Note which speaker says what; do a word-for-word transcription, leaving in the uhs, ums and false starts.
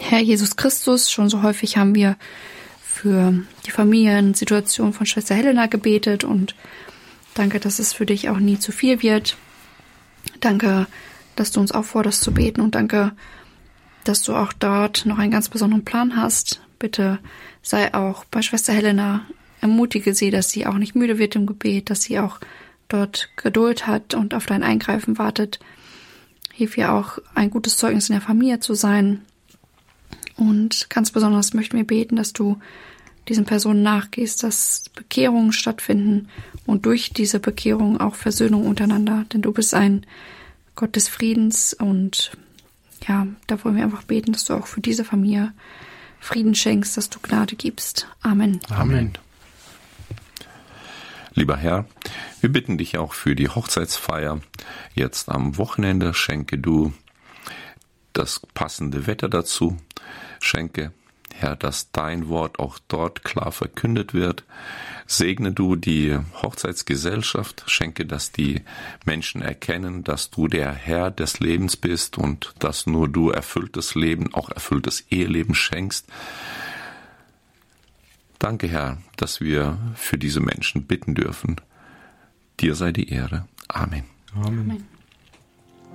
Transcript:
Speaker 1: Herr Jesus Christus, schon so häufig haben wir für die Familiensituation von Schwester Helena gebetet und danke, dass es für dich auch nie zu viel wird. Danke, dass du uns aufforderst zu beten und danke, dass du auch dort noch einen ganz besonderen Plan hast. Bitte sei auch bei Schwester Helena, ermutige sie, dass sie auch nicht müde wird im Gebet, dass sie auch dort Geduld hat und auf dein Eingreifen wartet. Hilf ihr auch, ein gutes Zeugnis in der Familie zu sein. Und ganz besonders möchten wir beten, dass du diesen Personen nachgehst, dass Bekehrungen stattfinden und durch diese Bekehrung auch Versöhnung untereinander. Denn du bist ein Gott des Friedens und ja, da wollen wir einfach beten, dass du auch für diese Familie Frieden schenkst, dass du Gnade gibst. Amen.
Speaker 2: Amen. Lieber Herr, wir bitten dich auch für die Hochzeitsfeier. Jetzt am Wochenende schenke du das passende Wetter dazu. Schenke, Herr, dass dein Wort auch dort klar verkündet wird. Segne du die Hochzeitsgesellschaft, schenke, dass die Menschen erkennen, dass du der Herr des Lebens bist und dass nur du erfülltes Leben, auch erfülltes Eheleben schenkst. Danke, Herr, dass wir für diese Menschen bitten dürfen. Dir sei die Ehre. Amen.
Speaker 3: Amen.
Speaker 1: Amen.